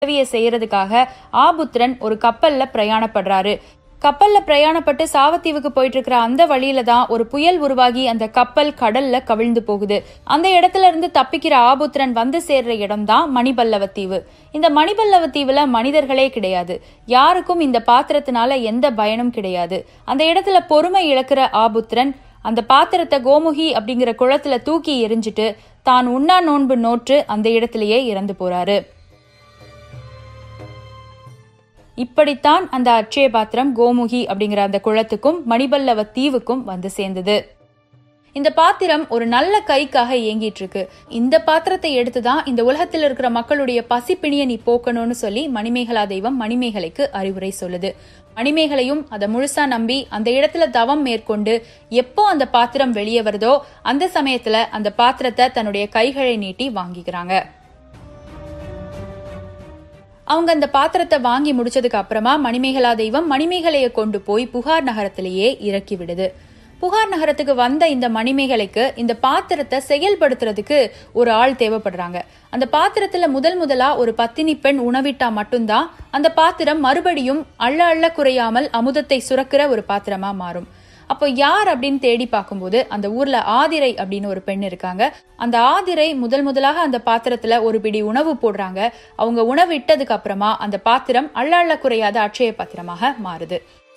உதவியை செய்யறதுக்காக ஆபுத்திரன் ஒரு கப்பல்ல பிரயாணப்படுறாரு. கப்பல்ல பிரயாணப்பட்டு சாவத்தீவுக்கு போயிட்டு இருக்கிற அந்த வழியில தான் ஒரு புயல் உருவாகி அந்த கப்பல் கடல்ல கவிழ்ந்து போகுது. அந்த இடத்துல இருந்து தப்பிக்கிற ஆபுத்திரன் வந்து சேர்ற இடம் தான் மணிபல்லவ தீவு. இந்த மணிபல்லவ தீவுல மனிதர்களே கிடையாது. யாருக்கும் இந்த பாத்திரத்தினால எந்த பயனும் கிடையாது. அந்த இடத்துல பொறுமை இழக்கிற ஆபுத்திரன் அந்த பாத்திரத்தை கோமுகி அப்படிங்கிற குளத்துல தூக்கி எரிஞ்சிட்டு தான் உண்ணா நோன்பு நோற்று அந்த இடத்திலேயே இறந்து போறாரு. இப்படித்தான் அந்த அட்சய பாத்திரம் கோமுகி அப்படிங்கிற அந்த குளத்துக்கும் மணிபல்லவ தீவுக்கும் வந்து சேர்ந்தது. இந்த பாத்திரம் ஒரு நல்ல கைக்காக இயங்கிட்டு இருக்கு. இந்த பாத்திரத்தை எடுத்துதான் இந்த உலகத்தில் இருக்கிற மக்களுடைய பசிப்பிணியை நீ போக்கணும்னு சொல்லி மணிமேகலா தெய்வம் மணிமேகலைக்கு அறிவுரை சொல்லுது. மணிமேகலையும் அதை முழுசா நம்பி அந்த இடத்துல தவம் மேற்கொண்டு எப்போ அந்த பாத்திரம் வெளியே வருதோ அந்த சமயத்துல அந்த பாத்திரத்தை தன்னுடைய கைகளை நீட்டி வாங்கிக்கிறாங்க. அவங்க அந்த பாத்திரத்தை வாங்கி முடிச்சதுக்கு அப்புறமா மணிமேகலா தெய்வம் மணிமேகலையை கொண்டு போய் புகார் நகரத்திலேயே இறக்கி விடுது. புகார் நகரத்துக்கு வந்த இந்த மணிமேகலைக்கு இந்த பாத்திரத்தை செயல்படுத்துறதுக்கு ஒரு ஆள் தேவைப்படுறாங்க. அந்த பாத்திரத்துல முதலா ஒரு பத்தினி பெண் உணவிட்டா மட்டும்தான் அந்த பாத்திரம் மறுபடியும் அள்ள குறையாமல் அமுதத்தை சுரக்கிற ஒரு பாத்திரமா மாறும். அப்போ யார் அப்படின்னு தேடி பார்க்கும்போது அந்த ஊர்ல ஆதிரை அப்படின்னு ஒரு பெண் இருக்காங்க. அந்த ஆதிரை முதலாக அந்த பாத்திரத்துல ஒரு பிடி உணவு போடுறாங்க. அவங்க உணவு இட்டதுக்கு அப்புறமா அந்த பாத்திரம் அள்ள குறையாத அட்சய பாத்திரமாக மாறுது.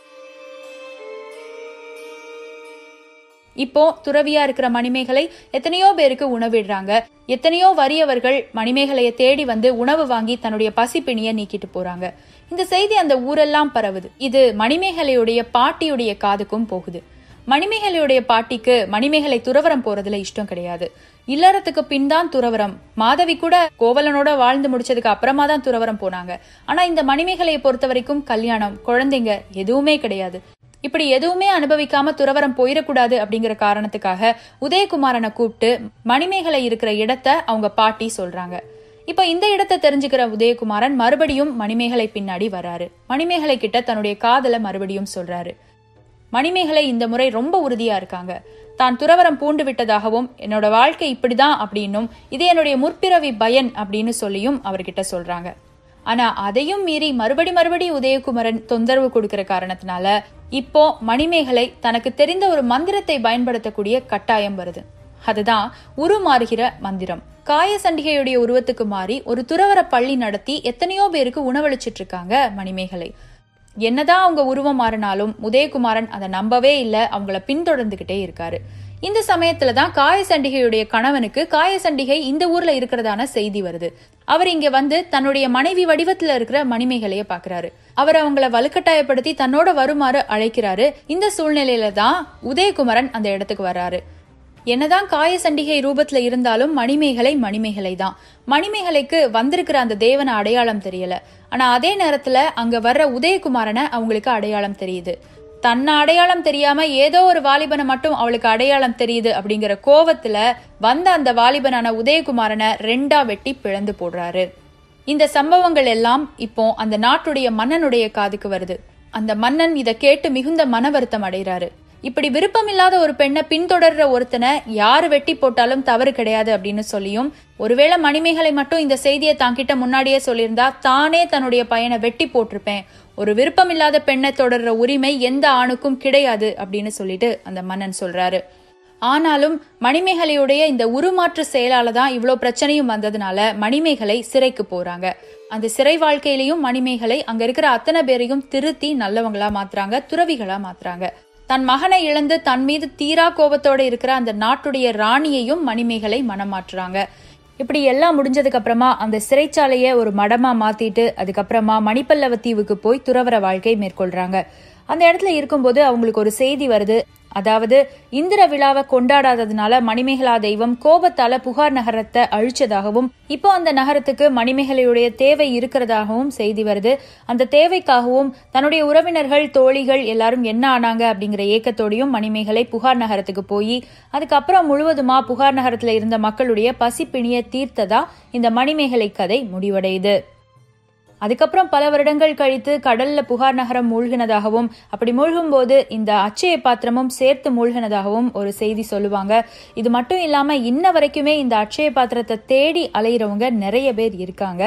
இப்போ துறவியா இருக்கிற மணிமேகலை எத்தனையோ பேருக்கு உணவிடுறாங்க. எத்தனையோ வறியவர்கள் மணிமேகலையை தேடி வந்து உணவு வாங்கி தன்னுடைய பசிப்பிணிய நீக்கிட்டு போறாங்க. இந்த செய்தி அந்த ஊரெல்லாம் பரவுது. இது மணிமேகலையுடைய பாட்டியுடைய காதுக்கும் போகுது. மணிமேகலையுடைய பாட்டிக்கு மணிமேகலை துறவரம் போறதுல இஷ்டம் கிடையாது. இல்லறத்துக்கு பின் தான் துறவரம். மாதவி கூட கோவலனோட வாழ்ந்து முடிச்சதுக்கு அப்புறமா தான் துறவரம் போனாங்க. ஆனா இந்த மணிமேகலையை பொறுத்த வரைக்கும் கல்யாணம், குழந்தைங்க எதுவுமே கிடையாது. இப்படி எதுவுமே அனுபவிக்காம துறவரம் போயிடக்கூடாது அப்படிங்கிற காரணத்துக்காக உதயகுமாரனை கூப்பிட்டு மணிமேகலை இருக்கிற இடத்த அவங்க பாட்டி சொல்றாங்க. இப்ப இந்த இடத்தை தெரிஞ்சுக்கிற உதயகுமாரன் மறுபடியும் மணிமேகலை பின்னாடி வராரு. மணிமேகலை கிட்ட தன்னுடைய காதலை மறுபடியும் சொல்றாரு. மணிமேகலை இந்த முறை ரொம்ப உறுதியா இருக்காங்க. தான் துறவரம் பூண்டு விட்டதாகவும் என்னோட வாழ்க்கை இப்படிதான் அப்படின்னும் இது என்னுடைய முற்பிறவி பயன் அப்படின்னு சொல்லியும் அவர்கிட்ட சொல்றாங்க. ஆனா அதையும் மீறி மறுபடி உதயகுமாரன் தொந்தரவு கொடுக்கிற காரணத்தினால இப்போ மணிமேகலை தனக்கு தெரிந்த ஒரு மந்திரத்தை பயன்படுத்தக்கூடிய கட்டாயம் வருது. அதுதான் உருமாறுகிற மந்திரம். காயசண்டிகையுடைய உருவத்துக்கு மாறி ஒரு துறவர பள்ளி நடத்தி எத்தனையோ பேருக்கு உணவளிச்சிட்டு இருக்காங்க மணிமேகலை. என்னதான் அவங்க உருவம் மாறினாலும் உதயகுமாரன் அதை நம்பவே இல்லை. அவங்கள பின்தொடர்ந்துகிட்டே இருக்காரு. இந்த சமயத்துலதான் காயசண்டிகையுடைய கணவனுக்கு காயசண்டிகை இந்த ஊர்ல இருக்கிறதான செய்தி வருது. அவர் இங்க வந்து தன்னுடைய மனைவி வடிவத்துல இருக்கிற மணிமேகலைய பாக்குறாரு. அவர் அவங்கள வலுக்கட்டாயப்படுத்தி தன்னோட வருமாறு அழைக்கிறாரு. இந்த சூழ்நிலையில தான் உதயகுமாரன் அந்த இடத்துக்கு வர்றாரு. என்னதான் காயசண்டிகை ரூபத்துல இருந்தாலும் மணிமேகலை தான். மணிமேகலைக்கு வந்திருக்கிற அந்த தேவன அடையாளம் தெரியல. ஆனா அதே நேரத்துல அங்க வர்ற உதயகுமாரனை அவங்களுக்கு அடையாளம் தெரியுது. தன்னை அடையாளம் தெரியாம ஏதோ ஒரு வாலிபனை மட்டும் அவளுக்கு அடையாளம் தெரியுது அப்படிங்கிற கோவத்துல வந்த அந்த வாலிபனான உதயகுமாரனை 2 வெட்டி பிளந்து போடுறாரு. இந்த சம்பவங்கள் எல்லாம் இப்போ அந்த நாட்டுடைய மன்னனுடைய காதுக்கு வருது. அந்த மன்னன் இதை கேட்டு மிகுந்த மன வருத்தம் அடைகிறாரு. இப்படி விருப்பமில்லாத ஒரு பெண்ணை பின்தொடர்ற ஒருத்தனை யாரு வெட்டி போட்டாலும் தவறு கிடையாது அப்படின்னு சொல்லியும், ஒருவேளை மணிமேகலை மட்டும் இந்த செய்தியை தாங்கிட்ட முன்னாடியே சொல்லியிருந்தா தானே தன்னுடைய பையனை வெட்டி போட்டிருப்பேன். ஒரு விருப்பமில்லாத பெண்ணை தொடர்ற உரிமை எந்த ஆணுக்கும் கிடையாது அப்படின்னு சொல்லிட்டு அந்த மன்னன் சொல்றாரு. ஆனாலும் மணிமேகலையுடைய இந்த உருமாற்று செயலால தான் இவ்வளவு பிரச்சனையும் வந்ததுனால மணிமேகலை சிறைக்கு போறாங்க. அந்த சிறை வாழ்க்கையிலையும் மணிமேகலை அங்க இருக்கிற அத்தனை பேரையும் திருத்தி நல்லவங்களா மாத்துறாங்க, துறவிகளா மாத்துறாங்க. தன் மகனை இழந்து தன் மீது தீரா கோபத்தோட இருக்கிற அந்த நாட்டுடைய ராணியையும் மணிமேகலை மனம் மாற்றுறாங்க. இப்படி எல்லாம் முடிஞ்சதுக்கு அப்புறமா அந்த சிறைச்சாலைய ஒரு மடமா மாத்திட்டு அதுக்கப்புறமா மணிபல்லவ தீவுக்கு போய் துறவர வாழ்க்கை மேற்கொள்றாங்க. அந்த இடத்துல இருக்கும்போது அவங்களுக்கு ஒரு செய்தி வருது. அதாவது இந்திர விழாவை கொண்டாடாததுனால மணிமேகலா தெய்வம் கோபத்தால புகார் நகரத்தை அழிச்சதாகவும் இப்போ அந்த நகரத்துக்கு மணிமேகலையுடைய தேவை இருக்கிறதாகவும் செய்தி வருது. அந்த தேவைக்காகவும் தன்னுடைய உறவினர்கள், தோழிகள் எல்லாரும் என்ன ஆனாங்க அப்படிங்கிற ஏக்கத்தோடையும் மணிமேகலை புகார் நகரத்துக்கு போய் அதுக்கப்புறம் முழுவதுமா புகார் நகரத்துல இருந்த மக்களுடைய பசிப்பிணிய தீர்த்ததா இந்த மணிமேகலை கதை முடிவடையுது. அதுக்கப்புறம் பல வருடங்கள் கழித்து கடல்ல புகார் நகரம் மூழ்கினதாகவும் அப்படி மூழ்கும் போது இந்த அட்சய பாத்திரமும் சேர்த்து மூழ்கினதாகவும் ஒரு செய்தி சொல்லுவாங்க. இது மட்டும் இல்லாம இன்ன வரைக்குமே இந்த அட்சய பாத்திரத்தை தேடி அலையிறவங்க நிறைய பேர் இருக்காங்க.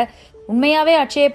உண்மையாவே அட்சய